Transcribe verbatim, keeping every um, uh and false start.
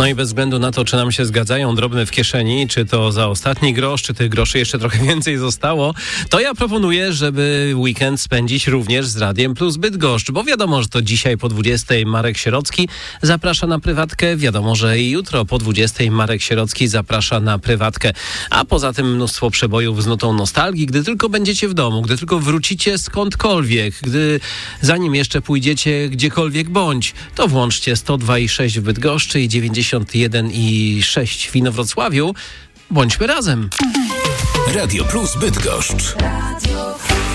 No i bez względu na to, czy nam się zgadzają drobne w kieszeni, czy to za ostatni grosz, czy tych groszy jeszcze trochę więcej zostało, to ja proponuję, żeby weekend spędzić również z Radiem Plus Bydgoszcz, bo wiadomo, że to dzisiaj po dwudziestej Marek Sierocki zaprasza na prywatkę, wiadomo, że i jutro po dwudziestej Marek Sierocki zaprasza na prywatkę, a poza tym mnóstwo przebojów z nutą nostalgii, gdy tylko będziecie w domu, gdy tylko wrócicie skądkolwiek, gdy zanim jeszcze pójdziecie gdziekolwiek bądź, to włączcie sto dwa i sześć w Bydgoszczy i dziewięćdziesiąt jeden i sześć w Inowrocławiu. Bądźmy razem. Radio Plus Bydgoszcz.